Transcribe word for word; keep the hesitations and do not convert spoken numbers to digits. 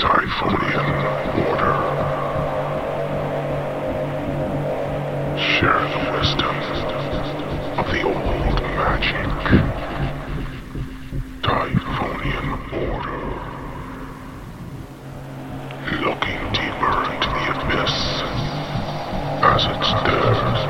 Typhonian order. Share the wisdom of the old magic. Typhonian order. Looking to